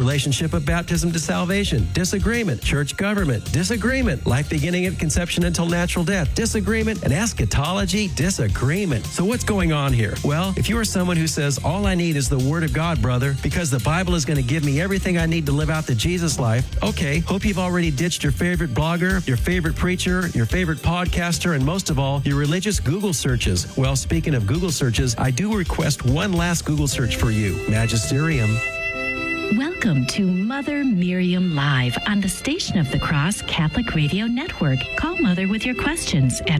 relationship of baptism to salvation, disagreement, church government, disagreement, life beginning at conception until natural death, disagreement, and eschatology, disagreement. So what's going on here? Well, if you are someone who says, all I need is the Word of God, brother, because the Bible is going to give me everything I need to live out the Jesus life, okay, hope you've already ditched your favorite blogger, your favorite preacher, your favorite podcaster, and most of all, your religious Google searches. Well, speaking of Google searches, I do request one last Google search for you, Magisterium. Welcome to Mother Miriam Live on the Station of the Cross Catholic Radio Network. Call Mother with your questions at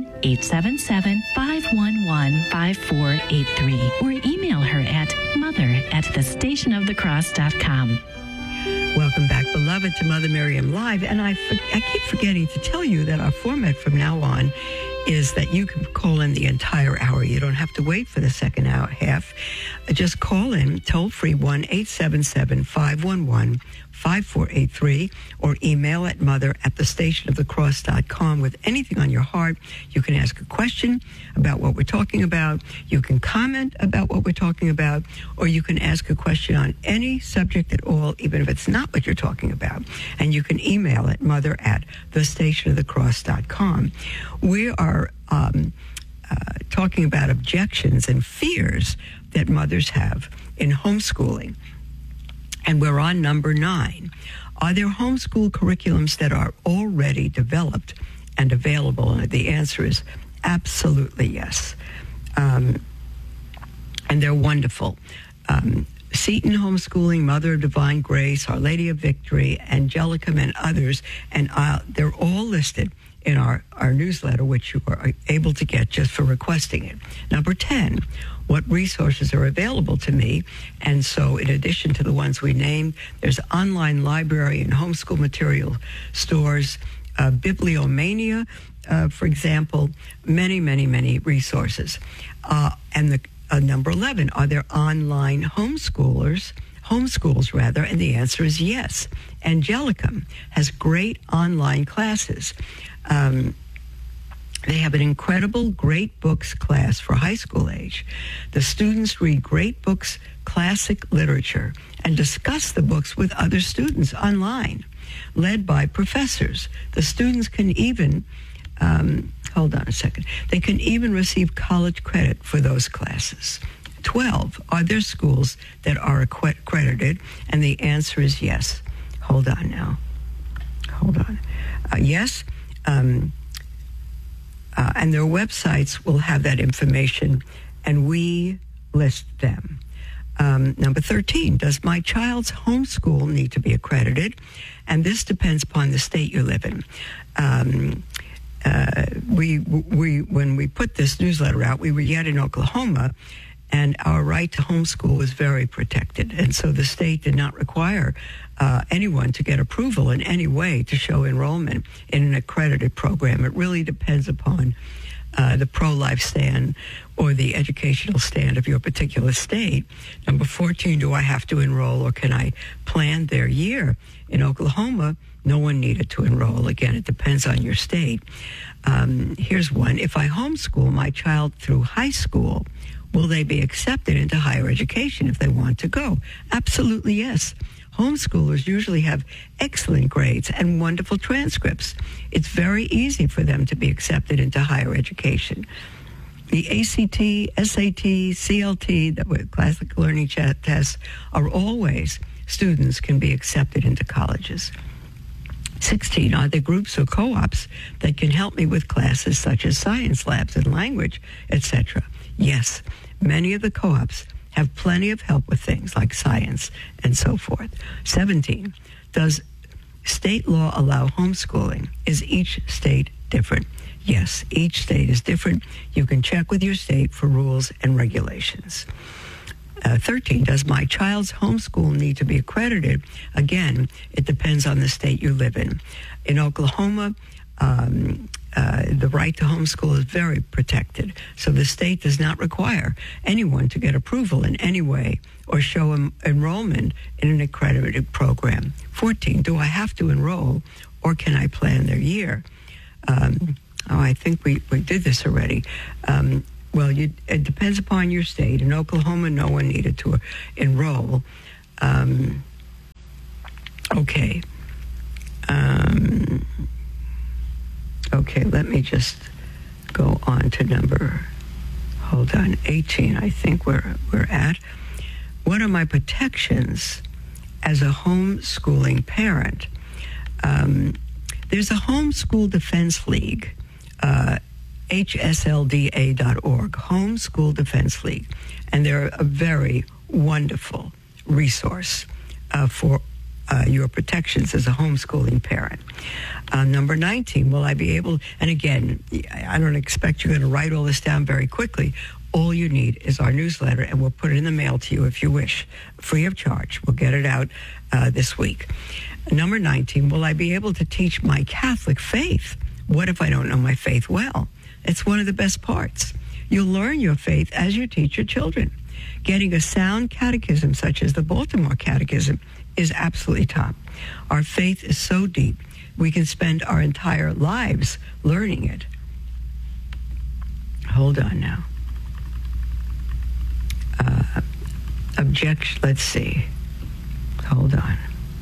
1-877-511-5483 or email her at mother@thestationofthecross.com. Welcome back, beloved, to Mother Miriam Live. And I keep forgetting to tell you that our format from now on is that you can call in the entire hour. You don't have to wait for the second hour half. Just call in toll-free 1-877-511-5483 or email at mother@thestationofthecross.com with anything on your heart. You can ask a question about what we're talking about. You can comment about what we're talking about, or you can ask a question on any subject at all, even if it's not what you're talking about. And you can email at mother@thestationofthecross.com. We are talking about objections and fears that mothers have in homeschooling. And we're on number 9. Are there homeschool curriculums that are already developed and available? And the answer is absolutely yes. And they're wonderful. Seton Homeschooling, Mother of Divine Grace, Our Lady of Victory, Angelicum, and others. And they're all listed in our newsletter, which you are able to get just for requesting it. Number 10, what resources are available to me? And so in addition to the ones we named, there's online library and homeschool material stores, Bibliomania, for example, many, many, many resources. And the number 11, are there online homeschools, and the answer is yes. Angelicum has great online classes. They have an incredible Great Books class for high school age. The students read great books, classic literature, and discuss the books with other students online, led by professors. The students can even, hold on a second, they can even receive college credit for those classes. 12, are there schools that are accredited? And the answer is yes. Hold on now. Hold on. Yes. And their websites will have that information, and we list them. Number 13, does my child's homeschool need to be accredited? And this depends upon the state you live in. When we put this newsletter out, we were yet in Oklahoma, and our right to homeschool was very protected. And so the state did not require anyone to get approval in any way to show enrollment in an accredited program. It really depends upon the pro-life stand or the educational stand of your particular state. Number 14, do I have to enroll or can I plan their year? In Oklahoma, no one needed to enroll. Again, it depends on your state. Here's one. If I homeschool my child through high school, will they be accepted into higher education if they want to go? Absolutely yes. Homeschoolers usually have excellent grades and wonderful transcripts. It's very easy for them to be accepted into higher education. The ACT, SAT, CLT, that were classic learning tests, are always students can be accepted into colleges. 16, are there groups or co-ops that can help me with classes such as science labs and language, etc.? Yes, many of the co-ops have plenty of help with things like science and so forth. 17, does state law allow homeschooling? Is each state different? Yes, each state is different. You can check with your state for rules and regulations. 13, does my child's homeschool need to be accredited? Again, it depends on the state you live in. In Oklahoma, the right to homeschool is very protected. So the state does not require anyone to get approval in any way or show enrollment in an accredited program. 14, do I have to enroll or can I plan their year? I think we did this already. Well, it depends upon your state. In Oklahoma, no one needed to enroll. Okay. Okay, let me just go on to number, hold on, 18, I think we're at. What are my protections as a homeschooling parent? There's a Homeschool Defense League, hslda.org, Homeschool Defense League, and they're a very wonderful resource for your protections as a homeschooling parent. Number 19, will I be able, and again, I don't expect you're going to write all this down very quickly. All you need is our newsletter, and we'll put it in the mail to you if you wish, free of charge. We'll get it out this week. Number 19, will I be able to teach my Catholic faith? What if I don't know my faith well? It's one of the best parts. You'll learn your faith as you teach your children. Getting a sound catechism, such as the Baltimore Catechism, is absolutely top. Our faith is so deep, we can spend our entire lives learning it. Hold on now. Objection, let's see. Hold on.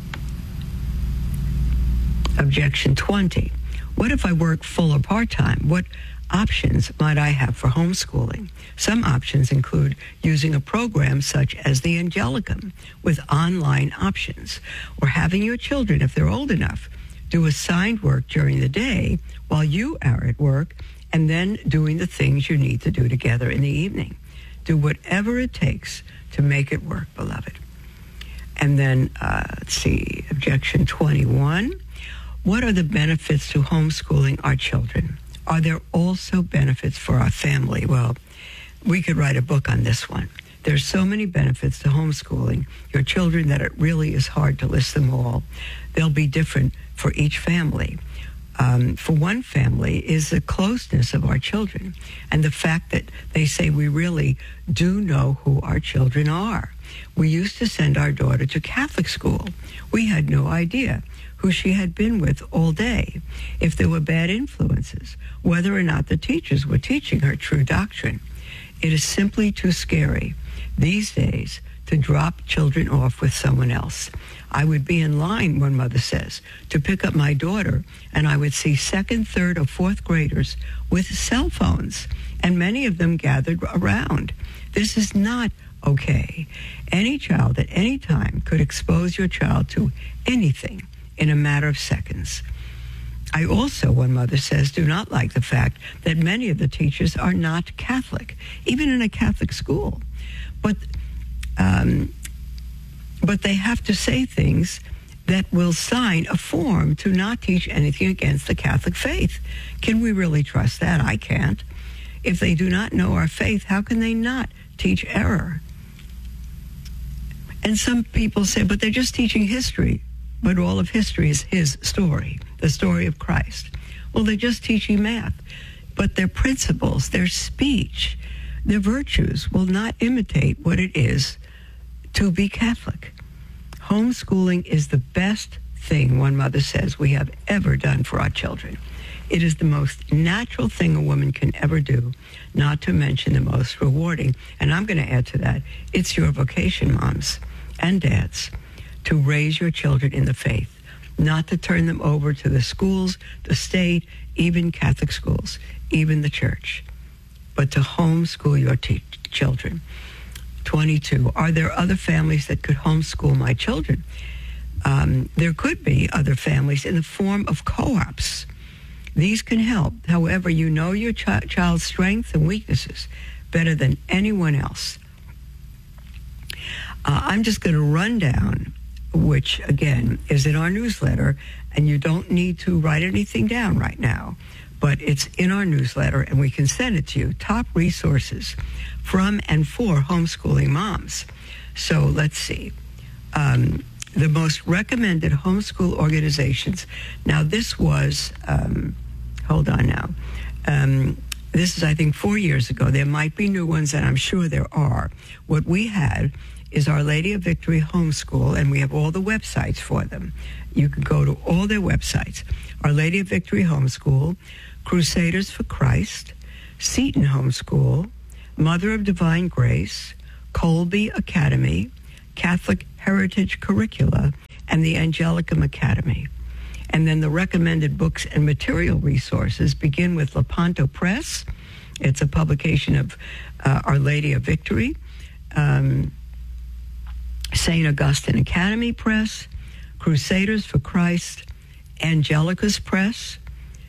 Objection 20. What if I work full or part-time? What options might I have for homeschooling? Some options include using a program such as the Angelicum with online options, or having your children, if they're old enough, do assigned work during the day while you are at work, and then doing the things you need to do together in the evening. Do whatever it takes to make it work, beloved. And then, let's see, objection 21. What are the benefits to homeschooling our children? Are there also benefits for our family? Well, we could write a book on this one. There's so many benefits to homeschooling your children that it really is hard to list them all. They'll be different for each family. For one family is the closeness of our children and the fact that they say we really do know who our children are. We used to send our daughter to Catholic school. We had no idea who she had been with all day, if there were bad influences, whether or not the teachers were teaching her true doctrine. It is simply too scary these days to drop children off with someone else. I would be in line, one mother says, to pick up my daughter, and I would see second, third, or fourth graders with cell phones, and many of them gathered around. This is not okay. Any child at any time could expose your child to anything in a matter of seconds. I also, one mother says, do not like the fact that many of the teachers are not Catholic, even in a Catholic school. But they have to say things that will sign a form to not teach anything against the Catholic faith. Can we really trust that? I can't. If they do not know our faith, how can they not teach error? And some people say, but they're just teaching history. But all of history is his story, the story of Christ. Well, they're just teaching math. But their principles, their speech, their virtues will not imitate what it is to be Catholic. Homeschooling is the best thing, one mother says, we have ever done for our children. It is the most natural thing a woman can ever do, not to mention the most rewarding. And I'm going to add to that, it's your vocation, moms and dads, to raise your children in the faith, not to turn them over to the schools, the state, even Catholic schools, even the church, but to homeschool your children. 22, are there other families that could homeschool my children? There could be other families in the form of co-ops. These can help. However, you know your child's strengths and weaknesses better than anyone else. I'm just going to run down, which, again, is in our newsletter, and you don't need to write anything down right now, but it's in our newsletter, and we can send it to you. Top resources from and for homeschooling moms. So let's see. The most recommended homeschool organizations. Now, this was, hold on now. This is, I think, 4 years ago. There might be new ones, and I'm sure there are. What we had is Our Lady of Victory Homeschool, and we have all the websites for them. You can go to all their websites. Our Lady of Victory Homeschool, Crusaders for Christ, Seton Homeschool, Mother of Divine Grace, Colby Academy, Catholic Heritage Curricula, and and the Angelicum Academy. And then the recommended books and material resources begin with Lepanto Press. It's a publication of Our Lady of Victory, St. Augustine Academy Press, Crusaders for Christ, Angelus Press,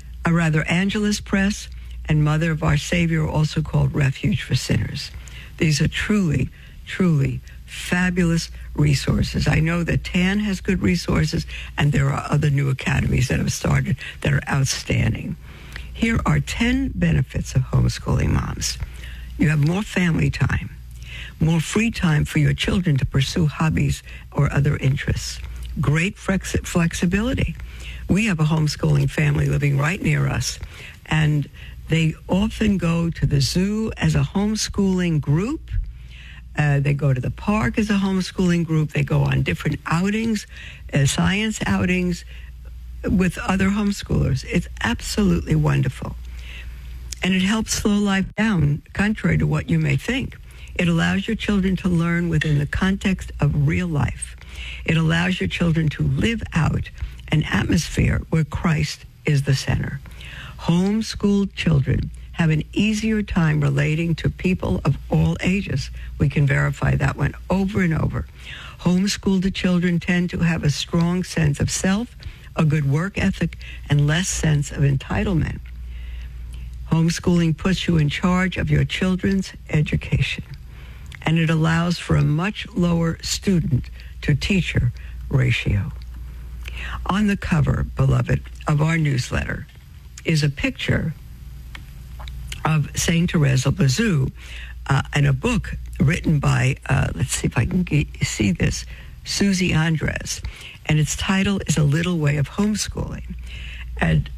and Mother of Our Savior, also called Refuge for Sinners. These are truly, truly fabulous resources. I know that TAN has good resources, and there are other new academies that have started that are outstanding. Here are 10 benefits of homeschooling moms. You have more family time, more free time for your children to pursue hobbies or other interests, great flexibility. We have a homeschooling family living right near us, and they often go to the zoo as a homeschooling group. They go to the park as a homeschooling group. They go on different outings, science outings with other homeschoolers. It's absolutely wonderful. And it helps slow life down, contrary to what you may think. It allows your children to learn within the context of real life. It allows your children to live out an atmosphere where Christ is the center. Homeschooled children have an easier time relating to people of all ages. We can verify that one over and over. Homeschooled children tend to have a strong sense of self, a good work ethic, and less sense of entitlement. Homeschooling puts you in charge of your children's education, and it allows for a much lower student-to-teacher ratio. On the cover, beloved, of our newsletter is a picture of St. Therese of Lisieux and a book written by, let's see if I can see this, Susie Andres. And its title is A Little Way of Homeschooling. And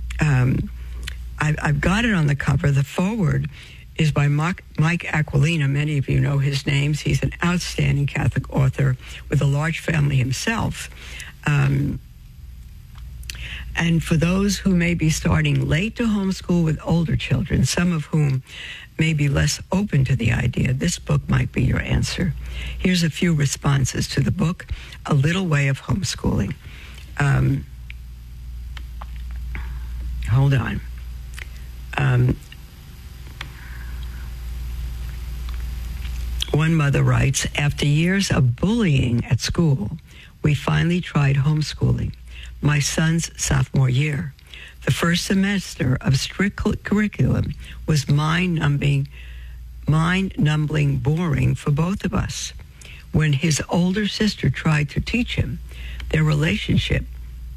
I've got it on the cover. The foreword is by Mike Aquilina. Many of you know his names. He's an outstanding Catholic author with a large family himself. And for those who may be starting late to homeschool with older children, some of whom may be less open to the idea, this book might be your answer. Here's a few responses to the book, A Little Way of Homeschooling. Hold on. One mother writes, after years of bullying at school, we finally tried homeschooling. My son's sophomore year. The first semester of strict curriculum was mind-numbing, boring for both of us. When his older sister tried to teach him, their relationship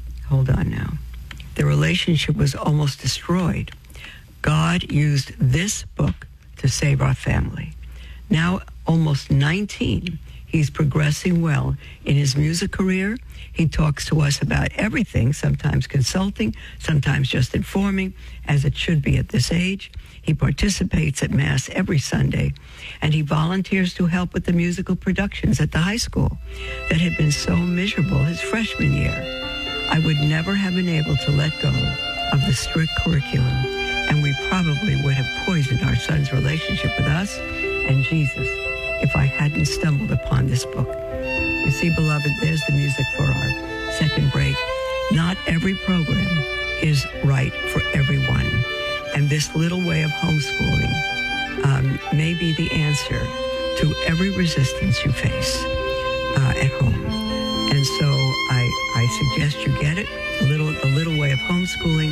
was almost destroyed. God used this book to save our family. Now, almost 19, he's progressing well in his music career. He talks to us about everything, sometimes consulting, sometimes just informing, as it should be at this age. He participates at Mass every Sunday, and he volunteers to help with the musical productions at the high school that had been so miserable his freshman year. I would never have been able to let go of the strict curriculum, and we probably would have poisoned our son's relationship with us and Jesus if I hadn't stumbled upon this book. You see, beloved, there's the music for our second break. Not every program is right for everyone. And this little way of homeschooling may be the answer to every resistance you face at home. And so I suggest you get it, the little way of homeschooling,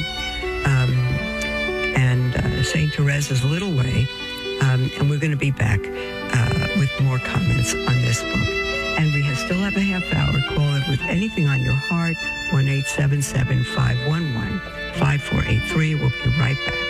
and St. Teresa's Little Way. And we're going to be back with more comments on this book. And we still have a half hour. Call it with anything on your heart, 1-877-511-5483. We'll be right back.